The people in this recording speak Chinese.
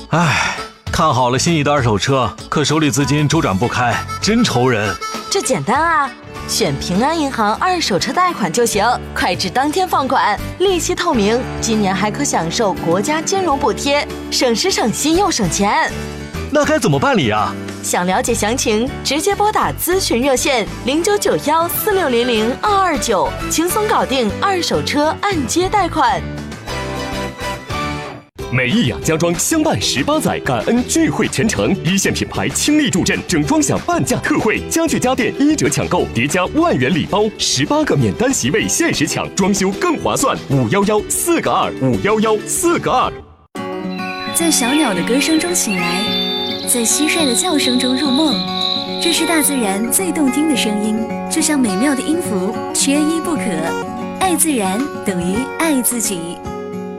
唉，看好了心仪的二手车，可手里资金周转不开，真愁人。 这简单啊，选平安银行二手车贷款就行，快至当天放款，利息透明，今年还可享受国家金融补贴，省时省心又省钱。 那该怎么办理啊？ 想了解详情，直接拨打咨询热线099146002229，轻松搞定二手车按揭贷款。 美意雅家装相伴18载，感恩聚会全程，一线品牌倾力助阵，整装享半价特惠，家具家电1折抢购，叠加万元礼包，18个免单席位限时抢，装修更划算。511-4个2，511-4个2。 在小鸟的歌声中醒来，在蟋蟀的叫声中入梦，这是大自然最动听的声音，就像美妙的音符，缺一不可。爱自然等于爱自己。